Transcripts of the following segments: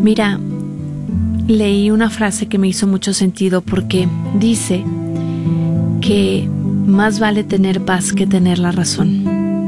Mira, leí una frase que me hizo mucho sentido porque dice que más vale tener paz que tener la razón.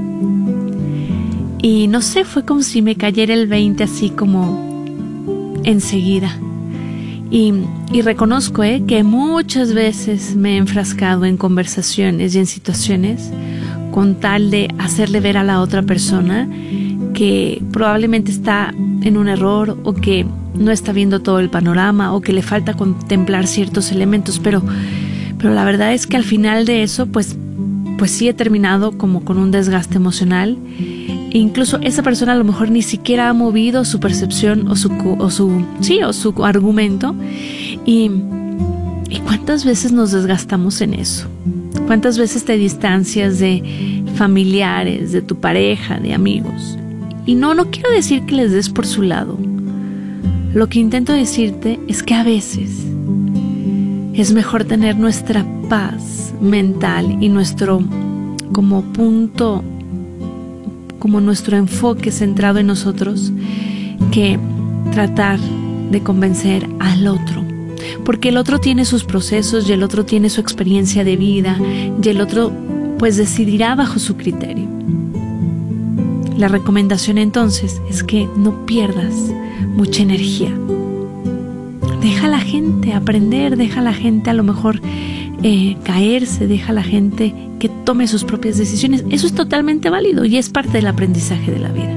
Y no sé, fue como si me cayera el 20 así como enseguida. Y reconozco que muchas veces me he enfrascado en conversaciones y en situaciones con tal de hacerle ver a la otra persona que probablemente está en un error o que no está viendo todo el panorama o que le falta contemplar ciertos elementos, pero la verdad es que al final de eso pues sí he terminado como con un desgaste emocional. E incluso esa persona a lo mejor ni siquiera ha movido su percepción o su argumento. Y ¿cuántas veces nos desgastamos en eso? ¿Cuántas veces te distancias de familiares, de tu pareja, de amigos? Y no quiero decir que les des por su lado. Lo que intento decirte es que a veces es mejor tener nuestra paz mental y nuestro como punto, como nuestro enfoque centrado en nosotros, que tratar de convencer al otro. Porque el otro tiene sus procesos y el otro tiene su experiencia de vida y el otro pues decidirá bajo su criterio. La recomendación entonces es que no pierdas mucha energía. Deja a la gente aprender, deja a la gente a lo mejor caerse, deja a la gente que tome sus propias decisiones. Eso es totalmente válido y es parte del aprendizaje de la vida.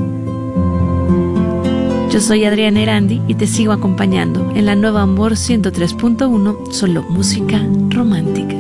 Yo soy Adriana Erandi y te sigo acompañando en la Nueva Amor 103.1, solo música romántica.